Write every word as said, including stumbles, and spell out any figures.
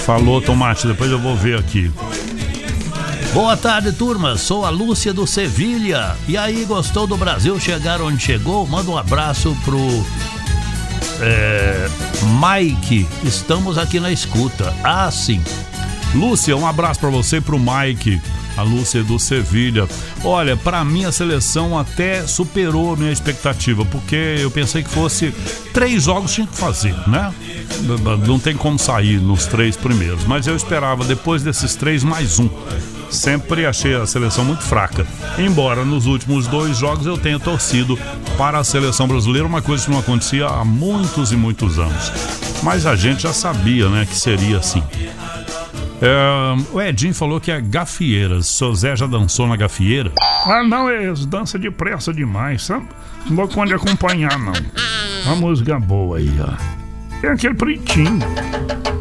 Falou, Tomate, depois eu vou ver aqui. Boa tarde, turma. Sou a Lúcia do Sevilha. E aí, gostou do Brasil chegar onde chegou? Manda um abraço pro é, Mike. Estamos aqui na escuta. Ah, sim. Lúcia, um abraço pra você e pro Mike. A Lúcia do Sevilha. Olha, pra mim a seleção até superou a minha expectativa, porque eu pensei que fosse três jogos tinha que fazer, né? Não tem como sair nos três primeiros, mas eu esperava depois desses três mais um. Sempre achei a seleção muito fraca, embora nos últimos dois jogos eu tenha torcido para a seleção brasileira, uma coisa que não acontecia há muitos e muitos anos. Mas a gente já sabia, né, que seria assim. É, o Edinho falou que é gafieira. O seu Zé já dançou na gafieira? Ah, não, é dança depressa demais, sabe? Não vou quando acompanhar, não. Uma música boa aí, ó. É aquele pretinho.